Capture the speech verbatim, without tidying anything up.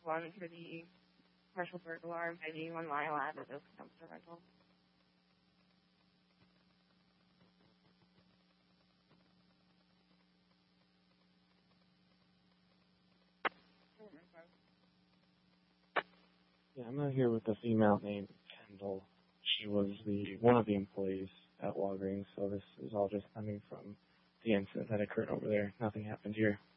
one for the partial burglar by the one mile ad of the dumpster rental. Yeah, I'm not here with a female named Kendall. She was the one of the employees at Walgreens, so this is all just coming from the incident that occurred over there. Nothing happened here.